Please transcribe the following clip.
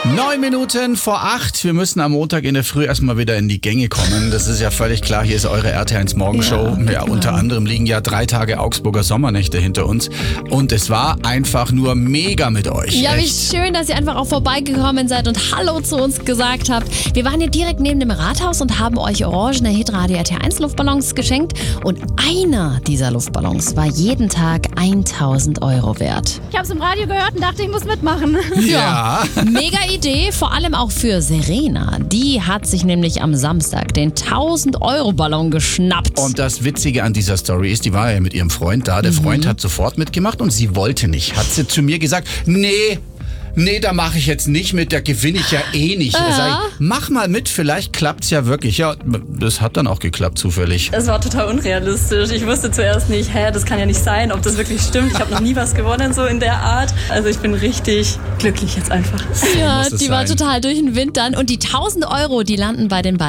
9 Minuten vor 8. Wir müssen am Montag in der Früh erstmal wieder in die Gänge kommen. Das ist ja völlig klar. Hier ist eure RT1 Morgenshow. Ja, unter anderem liegen ja 3 Tage Augsburger Sommernächte hinter uns. Und es war einfach nur mega mit euch. Ja, Echt. wie schön, dass ihr einfach auch vorbeigekommen seid und Hallo zu uns gesagt habt. Wir waren hier direkt neben dem Rathaus und haben euch orangene Hitradio RT1 Luftballons geschenkt. Und einer dieser Luftballons war jeden Tag 1000 Euro wert. Ich habe es im Radio gehört und dachte, ich muss mitmachen. Ja. Mega Idee, vor allem auch für Serena. Die hat sich nämlich am Samstag den 1000-Euro-Ballon geschnappt. Und das Witzige an dieser Story ist, die war ja mit ihrem Freund da. Der Freund hat sofort mitgemacht und sie wollte nicht. Hat sie zu mir gesagt, nee, da mache ich jetzt nicht mit, da gewinne ich ja eh nicht. Sag ich, mach mal mit, vielleicht klappt's ja wirklich. Ja, das hat dann auch geklappt zufällig. Es war total unrealistisch. Ich wusste zuerst nicht, das kann ja nicht sein, ob das wirklich stimmt. Ich habe noch nie was gewonnen so in der Art. Also ich bin richtig glücklich jetzt einfach. Ja, muss es die war sein. total durch den Wind dann. Und die 1000 Euro, die landen bei den beiden